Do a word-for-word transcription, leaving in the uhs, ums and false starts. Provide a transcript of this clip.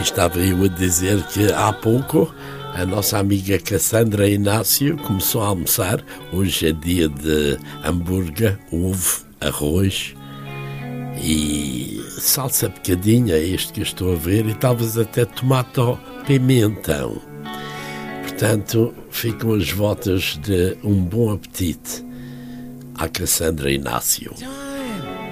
estava eu a dizer que há pouco a nossa amiga Cassandra Inácio começou a almoçar. Hoje é dia de hambúrguer, ovo, arroz e salsa picadinha, este que eu estou a ver, e talvez até tomate ao pimentão. Portanto, ficam as votos de um bom apetite à Cassandra Inácio.